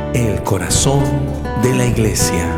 El corazón de la iglesia.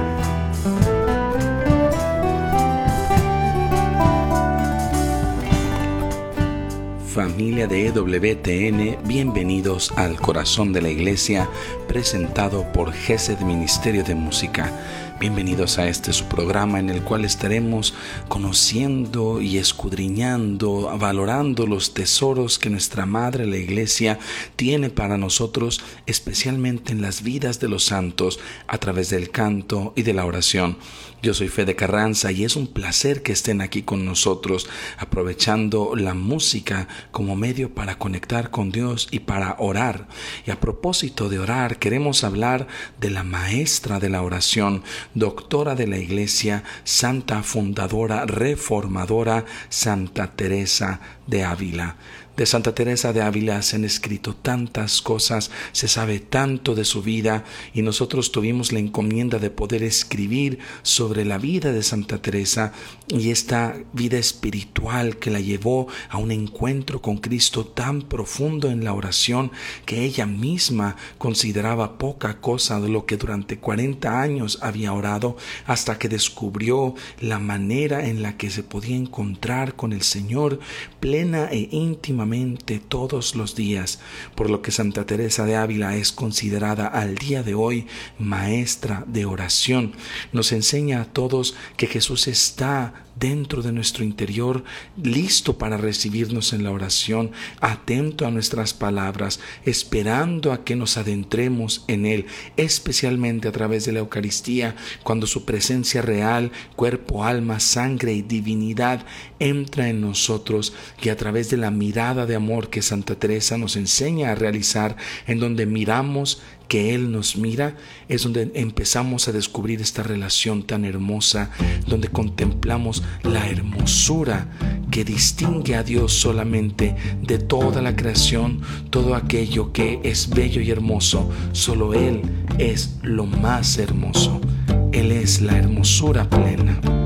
Familia de EWTN, bienvenidos al Corazón de la Iglesia, presentado por GESED Ministerio de Música. Bienvenidos a su programa en el cual estaremos conociendo y escudriñando, valorando los tesoros que nuestra Madre, la Iglesia, tiene para nosotros, especialmente en las vidas de los santos, a través del canto y de la oración. Yo soy Fede Carranza y es un placer que estén aquí con nosotros, aprovechando la música como medio para conectar con Dios y para orar. Y a propósito de orar, queremos hablar de la maestra de la oración, doctora de la Iglesia, santa fundadora, reformadora, Santa Teresa de Ávila. De Santa Teresa de Ávila se han escrito tantas cosas, se sabe tanto de su vida y nosotros tuvimos la encomienda de poder escribir sobre la vida de Santa Teresa y esta vida espiritual que la llevó a un encuentro con Cristo tan profundo en la oración que ella misma consideraba poca cosa de lo que durante 40 años había orado, hasta que descubrió la manera en la que se podía encontrar con el Señor plena e íntima todos los días, por lo que Santa Teresa de Ávila es considerada al día de hoy maestra de oración. Nos enseña a todos que Jesús está dentro de nuestro interior, listo para recibirnos en la oración, atento a nuestras palabras, esperando a que nos adentremos en Él, especialmente a través de la Eucaristía, cuando su presencia real, cuerpo, alma, sangre y divinidad entra en nosotros, y a través de la mirada de amor que Santa Teresa nos enseña a realizar, en donde miramos que Él nos mira, es donde empezamos a descubrir esta relación tan hermosa, donde contemplamos la hermosura que distingue a Dios solamente de toda la creación, todo aquello que es bello y hermoso. Solo Él es lo más hermoso. Él es la hermosura plena.